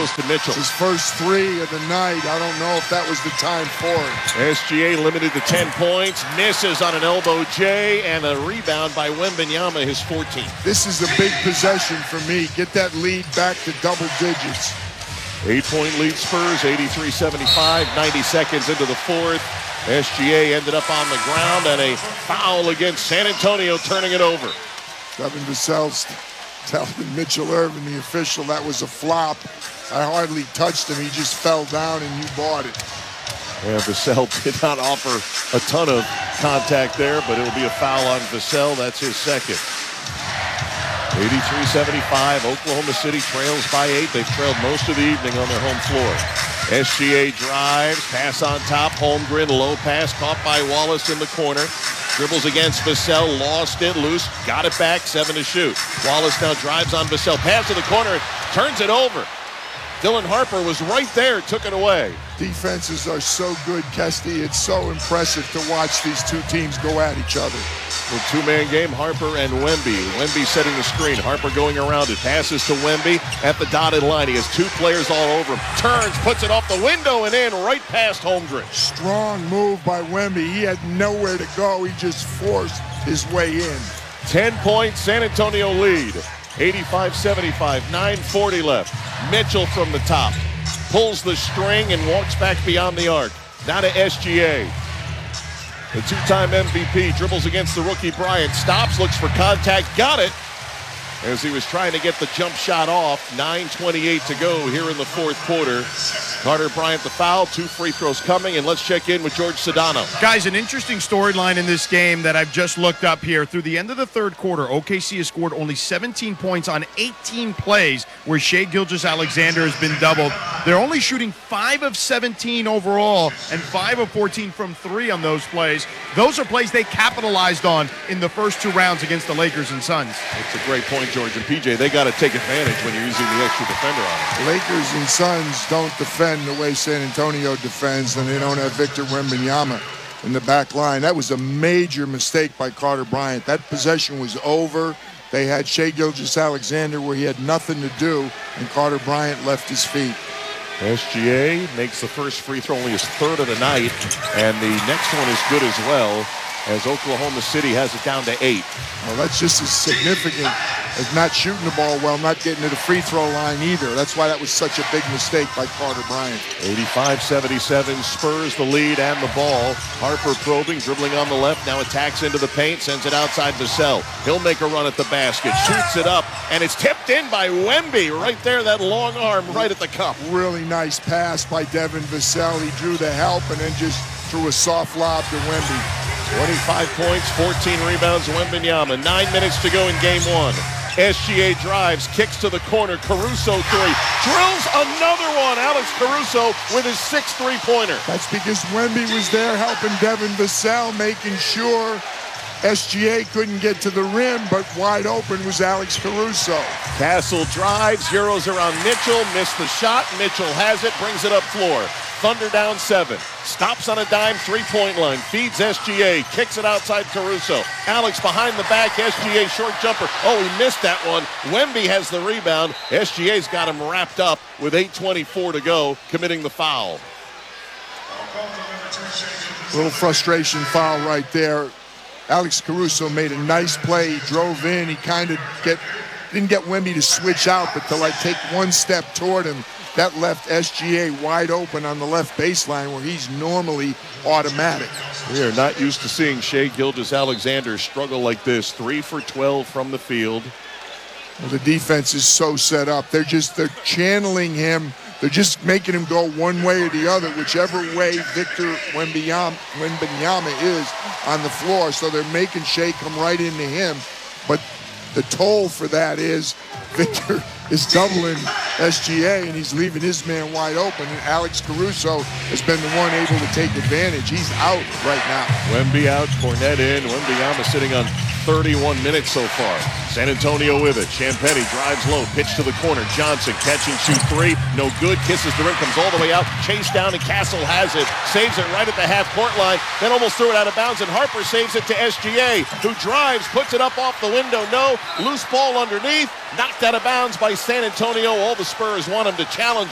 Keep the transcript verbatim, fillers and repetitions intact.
goes to Mitchell. His first three of the night. I don't know if that was the time for it. S G A limited to ten points. Misses on an elbow J, and a rebound by Wembanyama, his fourteenth. This is a big possession for me. Get that lead back to double digits. Eight-point lead Spurs, eighty-three seventy-five, ninety seconds into the fourth. S G A ended up on the ground, and a foul against San Antonio, turning it over. Devin Vassell's telling Mitchell Irvin, the official, that was a flop. I hardly touched him. He just fell down, and you bought it. Yeah, Vassell did not offer a ton of contact there, but it'll be a foul on Vassell. That's his second. eighty-three seventy-five, Oklahoma City trails by eight. They've trailed most of the evening on their home floor. S G A drives, pass on top, Holmgren, low pass, caught by Wallace in the corner. Dribbles against Vassell, lost it, loose, got it back, seven to shoot. Wallace now drives on Vassell, pass to the corner, turns it over. Dylan Harper was right there, took it away. Defenses are so good, Kesty. It's so impressive to watch these two teams go at each other. The two-man game, Harper and Wemby. Wemby setting the screen. Harper going around it. Passes to Wemby at the dotted line. He has two players all over him. Turns, puts it off the window and in, right past Holmgren. Strong move by Wemby. He had nowhere to go. He just forced his way in. ten-point San Antonio lead. eighty-five seventy-five, nine forty left. Mitchell from the top. Pulls the string and walks back beyond the arc. Now to S G A. The two-time M V P dribbles against the rookie Bryant. Stops, looks for contact, got it. As he was trying to get the jump shot off. nine twenty-eight to go here in the fourth quarter. Carter Bryant the foul, two free throws coming, and let's check in with George Sedano. Guys, an interesting storyline in this game that I've just looked up here. Through the end of the third quarter, O K C has scored only seventeen points on eighteen plays where Shai Gilgeous-Alexander has been doubled. They're only shooting five of seventeen overall and five of fourteen from three on those plays. Those are plays they capitalized on in the first two rounds against the Lakers and Suns. That's a great point, George. And P J, they got to take advantage when you're using the extra defender on them. Lakers and Suns don't defend the way San Antonio defends, and they don't have Victor Wembanyama in the back line. That was a major mistake by Carter Bryant. That possession was over. They had Shai Gilgeous-Alexander where he had nothing to do, and Carter Bryant left his feet. S G A makes the first free throw, only his third of the night, and the next one is good as well, as Oklahoma City has it down to eight. Well, that's just as significant as not shooting the ball well, not getting to the free throw line either. That's why that was such a big mistake by Carter Bryant. eighty-five seventy-seven, Spurs the lead and the ball. Harper probing, dribbling on the left, now attacks into the paint, sends it outside Vassell. He'll make a run at the basket, shoots it up, and it's tipped in by Wemby. Right there, that long arm right at the cup. Really nice pass by Devin Vassell. He drew the help and then just threw a soft lob to Wemby. twenty-five points, fourteen rebounds, Wembanyama. Nine minutes to go in game one. S G A drives, kicks to the corner, Caruso three, drills another one. Alex Caruso with his sixth three-pointer. That's because Wemby was there helping Devin Vassell, making sure S G A couldn't get to the rim, but wide open was Alex Caruso. Castle drives, zeroes around Mitchell, missed the shot. Mitchell has it, brings it up floor. Thunder down seven. Stops on a dime, three-point line. Feeds S G A. Kicks it outside Caruso. Alex behind the back. S G A short jumper. Oh, he missed that one. Wemby has the rebound. S G A's got him wrapped up with eight twenty-four to go, committing the foul. A little frustration foul right there. Alex Caruso made a nice play. He drove in. He kind of get didn't get Wemby to switch out, but to like take one step toward him. That left S G A wide open on the left baseline where he's normally automatic. We are not used to seeing Shai Gilgeous-Alexander struggle like this. Three for twelve from the field. Well, the defense is so set up. They're just they're channeling him. They're just making him go one way or the other, whichever way Victor Wembanyama, Wembanyama is on the floor. So they're making Shai come right into him. But the toll for that is Victor is doubling S G A, and he's leaving his man wide open. And Alex Caruso has been the one able to take advantage. He's out right now. Wemby out, Cornette in. Wembanyama sitting on thirty-one minutes so far. San Antonio with it. Champetti drives low, pitch to the corner. Johnson catch and shoot three. No good. Kisses the rim, comes all the way out. Chase down, and Castle has it. Saves it right at the half-court line. Then almost threw it out of bounds, and Harper saves it to S G A, who drives, puts it up off the window. No. Loose ball underneath. Knocked out of bounds by San Antonio. All the Spurs want him to challenge